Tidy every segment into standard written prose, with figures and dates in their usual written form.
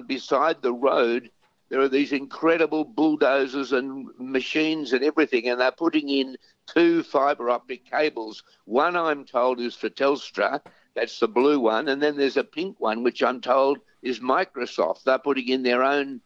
beside the road, there are these incredible bulldozers and machines and everything, and they're putting in 2 fibre optic cables. One, I'm told, is for Telstra. That's the blue one. And then there's a pink one, which I'm told is Microsoft. They're putting in their own,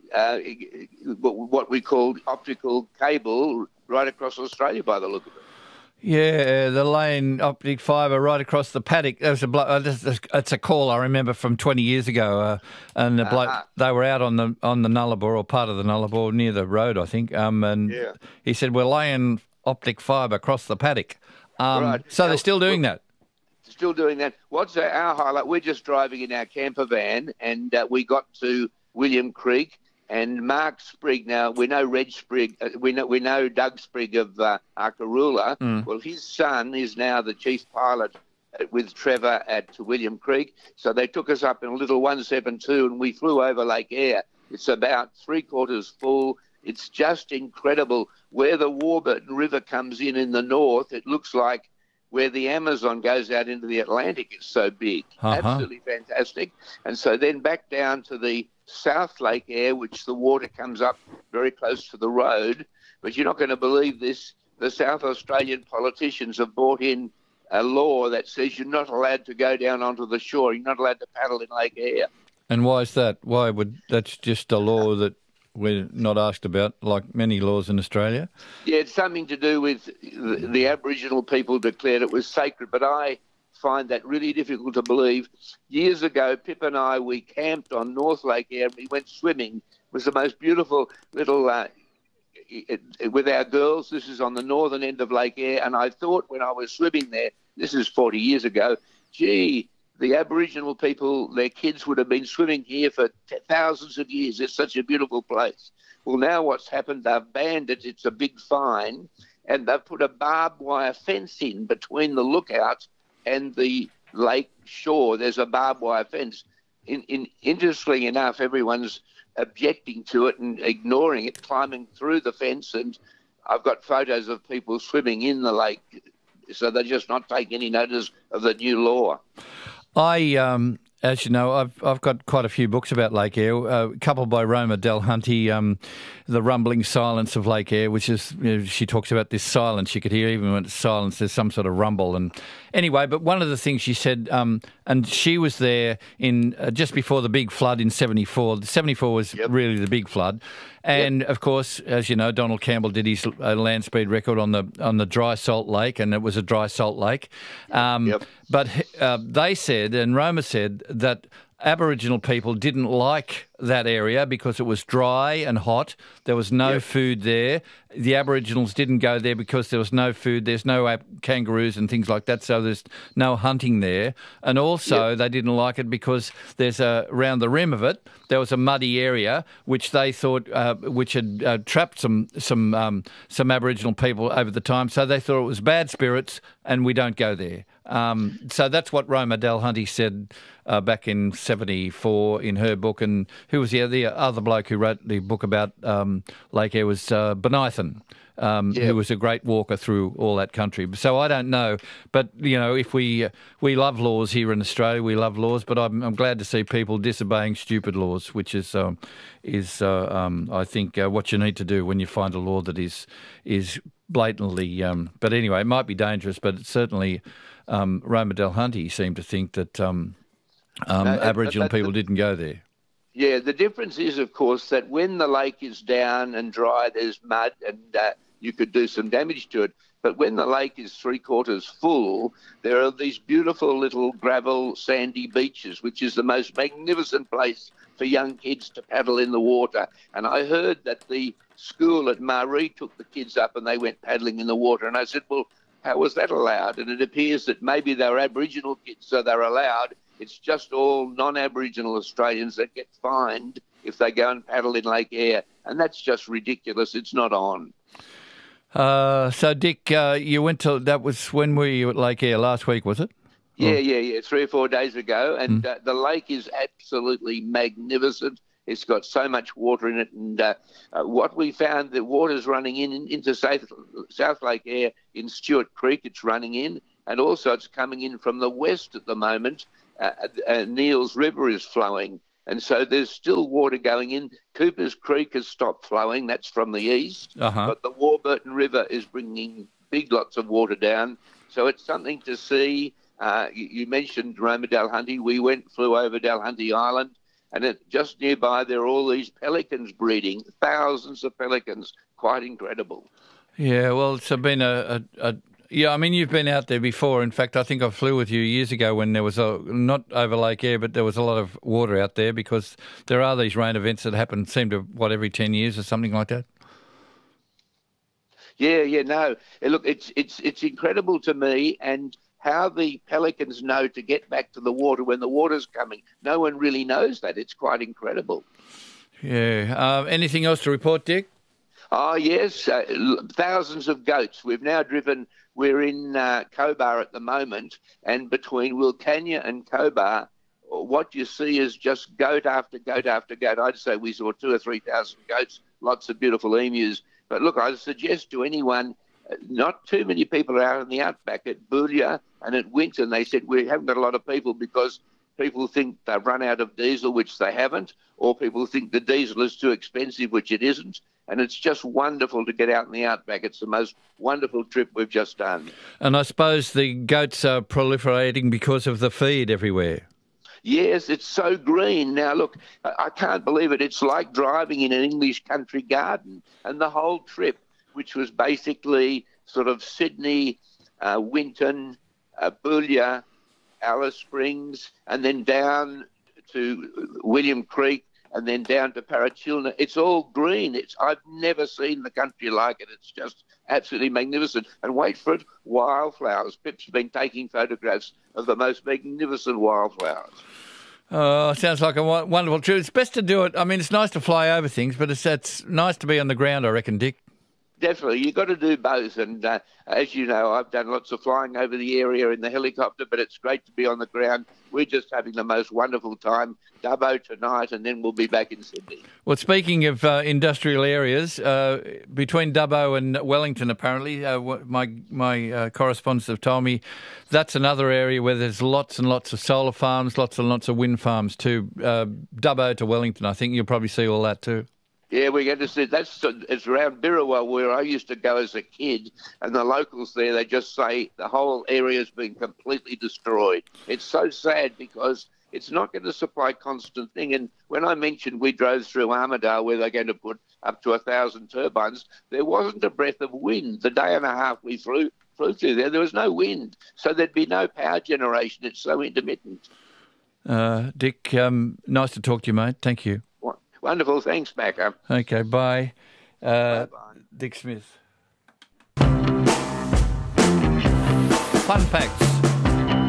what we call optical cable right across Australia by the look of it. Yeah, the laying optic fibre right across the paddock. That's a call I remember from 20 years ago, and the bloke, they were out on the Nullarbor, or part of the Nullarbor, near the road, I think. And he said, "We're laying optic fibre across the paddock." Right. So they're still doing that. Still doing that. What's our highlight? We're just driving in our camper van, and we got to William Creek. And Mark Sprigg, now we know Reg Sprigg, we know Doug Sprigg of Arkaroola. Well, his son is now the chief pilot with Trevor at William Creek. So they took us up in a little 172 and we flew over Lake Eyre. It's about 3/4 full. It's just incredible. Where the Warburton River comes in the north, it looks like where the Amazon goes out into the Atlantic. It's so big. Absolutely fantastic. And so then back down to the South Lake Eyre, which the water comes up very close to the road. But you're not going to believe this. The South Australian politicians have brought in a law that says you're not allowed to go down onto the shore. You're not allowed to paddle in Lake Eyre. And why is that? That's just a law that we're not asked about, like many laws in Australia? Yeah, it's something to do with the Aboriginal people declared it was sacred, but I find that really difficult to believe. Years ago, Pip and I, we camped on North Lake Eyre. We went swimming. It was the most beautiful little, with our girls. This is on the northern end of Lake Eyre. And I thought when I was swimming there, this is 40 years ago, gee, the Aboriginal people, their kids would have been swimming here for thousands of years. It's such a beautiful place. Well, now what's happened, they've banned it. It's a big fine. And they've put a barbed wire fence in between the lookout and the lake shore. There's a barbed wire fence. Interestingly enough, everyone's objecting to it and ignoring it, climbing through the fence. And I've got photos of people swimming in the lake, so they're just not taking any notice of the new law. As you know, I've got quite a few books about Lake Eyre. A couple by Roma Delhunty, The Rumbling Silence of Lake Eyre, which is, she talks about this silence. You could hear even when it's silence, there's some sort of rumble. And anyway, but one of the things she said, and she was there in just before the big flood in 74. 74 was really the big flood. And, of course, as you know, Donald Campbell did his land speed record on the dry salt lake, and it was a dry salt lake. But they said, and Roma said, that Aboriginal people didn't like that area because it was dry and hot. There was no food there. The Aboriginals didn't go there because there was no food. There's no kangaroos and things like that, so there's no hunting there. And also they didn't like it because there's around the rim of it, there was a muddy area which they thought which had trapped some Aboriginal people over the time. So they thought it was bad spirits, and we don't go there. So that's what Roma Delhunty said back in 74 in her book. And who was the other bloke who wrote the book about Lake Eyre was Benithan, who was a great walker through all that country. So I don't know. But, if we love laws here in Australia, we love laws, but I'm glad to see people disobeying stupid laws, which is I think, what you need to do when you find a law that is blatantly... but anyway, it might be dangerous, but it's certainly... Roma Delhunty seemed to think that Aboriginal people didn't go there. Yeah, the difference is, of course, that when the lake is down and dry, there's mud and you could do some damage to it. But when the lake is 3/4 full, there are these beautiful little gravel, sandy beaches, which is the most magnificent place for young kids to paddle in the water. And I heard that the school at Maree took the kids up and they went paddling in the water. And I said, well, how was that allowed? And it appears that maybe they were Aboriginal kids, so they're allowed. It's just all non-Aboriginal Australians that get fined if they go and paddle in Lake Eyre. And that's just ridiculous. It's not on. So, Dick, you went to... That was... When were you at Lake Eyre? Last week, was it? Yeah. 3 or 4 days ago. And the lake is absolutely magnificent. It's got so much water in it, and what we found, the water's running into South Lake Eyre in Stewart Creek. It's running in, and also it's coming in from the west at the moment. Neils River is flowing, And so there's still water going in. Cooper's Creek has stopped flowing. That's from the east. But the Warburton River is bringing big lots of water down. So it's something to see. You mentioned Roma Delhunty. We flew over Delhunty Island, and just nearby there are all these pelicans breeding, thousands of pelicans. Quite incredible. Yeah, well, it's been yeah, I mean, you've been out there before. In fact, I think I flew with you years ago when there was not over Lake Eyre, but there was a lot of water out there because there are these rain events that happen, every 10 years or something like that? Yeah, no. Look, it's incredible to me, and how the pelicans know to get back to the water when the water's coming. No one really knows that. It's quite incredible. Yeah. Anything else to report, Dick? Oh, yes. Thousands of goats. We're in Cobar at the moment, and between Wilcannia and Cobar, what you see is just goat after goat after goat. I'd say we saw 2,000 or 3,000 goats, lots of beautiful emus. But look, I suggest to anyone, not too many people are out in the outback at Boulia and at Winton. They said we haven't got a lot of people because people think they've run out of diesel, which they haven't, or people think the diesel is too expensive, which it isn't. And it's just wonderful to get out in the outback. It's the most wonderful trip we've just done. And I suppose the goats are proliferating because of the feed everywhere. Yes, it's so green. Now, look, I can't believe it. It's like driving in an English country garden. And the whole trip, which was basically sort of Sydney, Winton, Boulia, Alice Springs, and then down to William Creek, and then down to Parachilna. It's all green. I've never seen the country like it. It's just absolutely magnificent. And wait for it, wildflowers. Pip's been taking photographs of the most magnificent wildflowers. Oh, sounds like a wonderful trip. It's best to do it. I mean, it's nice to fly over things, but it's nice to be on the ground, I reckon, Dick. Definitely. You've got to do both. And as you know, I've done lots of flying over the area in the helicopter, but it's great to be on the ground. We're just having the most wonderful time. Dubbo tonight, and then we'll be back in Sydney. Well, speaking of industrial areas, between Dubbo and Wellington, apparently, my correspondents have told me that's another area where there's lots and lots of solar farms, lots and lots of wind farms too. Dubbo to Wellington, I think you'll probably see all that too. Yeah, we're going to see. It's around Birrawal where I used to go as a kid, and the locals there, they just say the whole area's been completely destroyed. It's so sad because it's not going to supply constant thing. And when I mentioned we drove through Armidale where they're going to put up to 1,000 turbines, there wasn't a breath of wind. The day and a half we flew through there was no wind. So there'd be no power generation. It's so intermittent. Dick, nice to talk to you, mate. Thank you. Wonderful. Thanks, Macca. Okay, bye. Bye-bye. Dick Smith. Fun facts.